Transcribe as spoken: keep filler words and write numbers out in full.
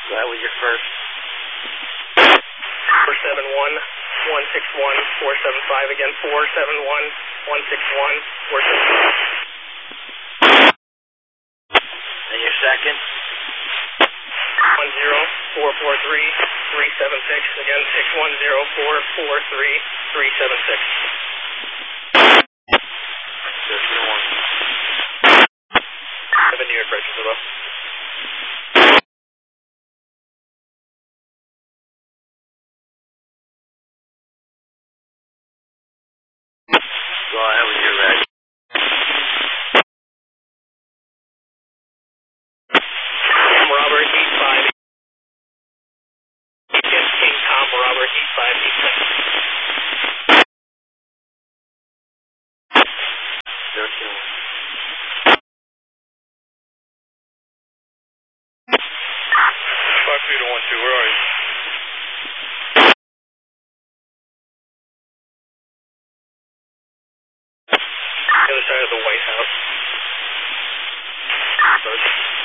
Go ahead with your first. four seven one, one six one, four seven five again, four seven one, one six one, four seven five. And your second? one zero, four four three, three seven six, again, six one zero, four four three, three seven six. Seven New York Bridge, Zero. Go ahead with your red. Robert, eight five. Yes, King Tom, Robert, eight five, eight seven. thirteen. five two to one two, where are you? The other side of the White House. First.